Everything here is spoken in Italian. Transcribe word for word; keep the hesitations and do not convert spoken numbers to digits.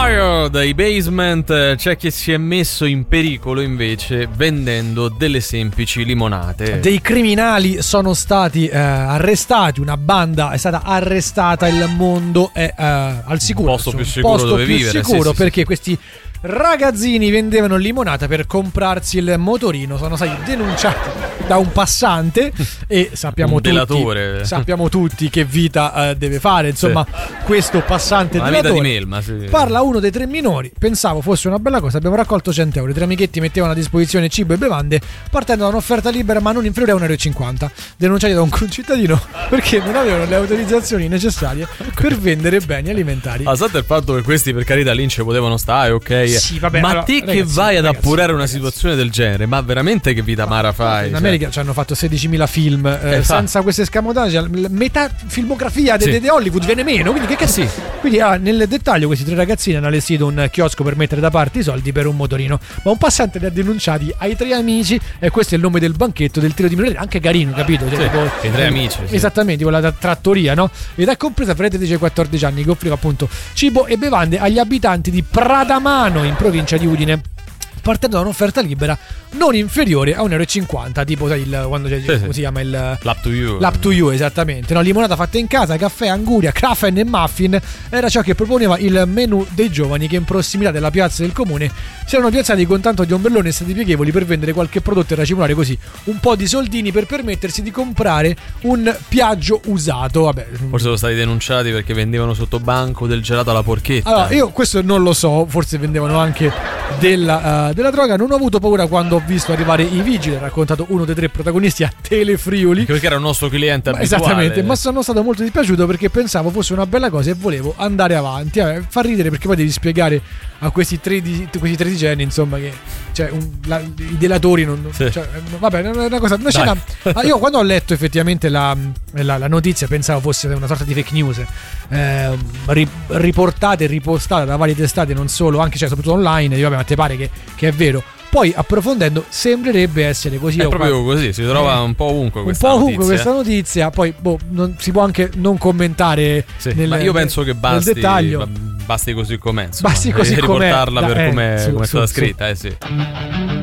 Fire dai Basement. C'è chi si è messo in pericolo invece vendendo delle semplici limonate. Dei criminali sono stati eh, arrestati, una banda è stata arrestata, il mondo è eh, al sicuro, un posto più sicuro posto dove più vivere, sicuro sì, sì, perché sì. questi ragazzini vendevano limonata per comprarsi il motorino, sono stati denunciati da un passante e sappiamo un tutti delatore. sappiamo tutti che vita eh, deve fare, insomma, sì. Questo passante una delatore vita di melma, sì. Parla uno dei tre minori, pensavo fosse una bella cosa, abbiamo raccolto cento euro, i tre amichetti mettevano a disposizione cibo e bevande partendo da un'offerta libera ma non inferiore a un euro e cinquanta, denunciati da un concittadino perché non avevano le autorizzazioni necessarie per vendere beni alimentari. A parte il fatto che questi per carità lì ci potevano stare, ok. Sì, vabbè, ma allora, te ragazzi, che vai ad ragazzi, appurare una ragazzi. situazione del genere, ma veramente che vita amara fai? In cioè. America ci hanno fatto sedicimila film eh, eh, senza queste escamotage, metà filmografia di sì. de- de Hollywood viene meno, quindi che cazzo? Sì. Quindi ah, nel dettaglio questi tre ragazzini hanno allestito un chiosco per mettere da parte i soldi per un motorino, ma un passante li ha denunciati ai tre amici e questo è il nome del banchetto del tiro di minore, anche carino, capito? Cioè, sì, tipo, i tre eh, amici, sì. Esattamente, quella tra- trattoria, no? Ed è compresa per tredici quattordici anni che offriva appunto cibo e bevande agli abitanti di Pradamano in provincia di Udine, partendo da un'offerta libera non inferiore a un euro e cinquanta, tipo sai, il, quando c'è, sì, come sì. si chiama il l'up to you l'up to you, esattamente, no? Limonata fatta in casa, caffè, anguria, krafen e muffin era ciò che proponeva il menù dei giovani che in prossimità della piazza del comune si erano piazzati con tanto di ombrelloni e stati pieghevoli per vendere qualche prodotto e racimolare così un po' di soldini per permettersi di comprare un Piaggio usato. Vabbè, forse sono stati denunciati perché vendevano sotto banco del gelato alla porchetta. allora io questo non lo so, forse vendevano anche della, uh, della droga. Non ho avuto paura quando ho visto arrivare i vigili, ha raccontato uno dei tre protagonisti a Telefriuli, perché era un nostro cliente abituale. Esattamente, ma sono stato molto dispiaciuto perché pensavo fosse una bella cosa e volevo andare avanti. Eh, fa ridere perché poi devi spiegare a questi tredici, questi tredicenni, insomma, che cioè, un, la, i delatori non, sì. cioè, vabbè, è una cosa, una scena. Io quando ho letto effettivamente la, la, la notizia pensavo fosse una sorta di fake news eh, riportata e ripostata da varie testate, non solo, anche cioè, soprattutto online. E vabbè, ma te pare che, che è vero? Poi approfondendo sembrerebbe essere così. È o proprio qua... così, si trova eh, un po' ovunque questa un po' notizia. ovunque questa notizia. Poi boh, non, si può anche non commentare sì, nel, ma io penso che basti, nel dettaglio. basti così com'è, insomma. Basti così com'è, riportarla da, per eh, come su, è su, stata su. scritta, eh sì.